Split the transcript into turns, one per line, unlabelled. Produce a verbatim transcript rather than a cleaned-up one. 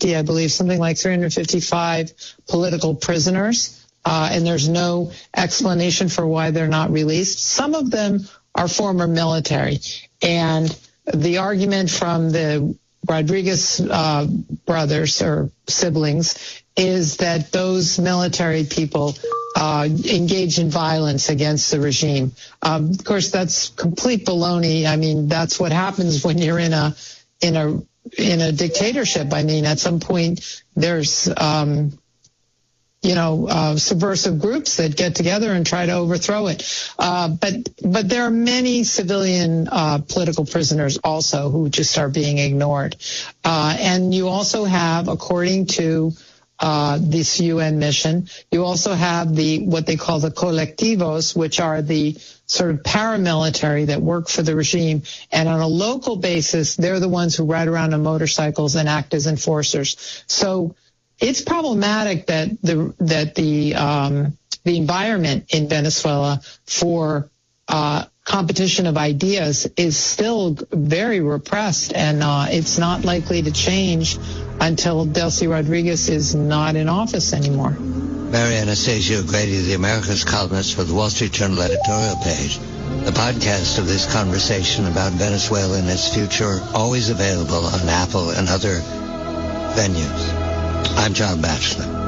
fifty, I believe, something like three hundred fifty-five political prisoners. Uh, and there's no explanation for why they're not released. Some of them are former military. And the argument from the Rodriguez uh, brothers or siblings is that those military people uh, engage in violence against the regime. Um, of course, that's complete baloney. I mean, that's what happens when you're in a in a in a dictatorship. I mean, at some point, there's um, you know, uh, subversive groups that get together and try to overthrow it. Uh, but but there are many civilian uh, political prisoners also who just are being ignored. Uh, and you also have, according to uh, this U N mission, you also have the what they call the colectivos, which are the sort of paramilitary that work for the regime. And on a local basis, they're the ones who ride around on motorcycles and act as enforcers. So it's problematic that the that the um, the environment in Venezuela for uh, competition of ideas is still very repressed, and uh, it's not likely to change until Delcy Rodriguez is not in office anymore.
Mary Anastasia O'Grady, the Americas columnist for the Wall Street Journal editorial page. The podcast of this conversation about Venezuela and its future, always available on Apple and other venues. I'm John Batchelor.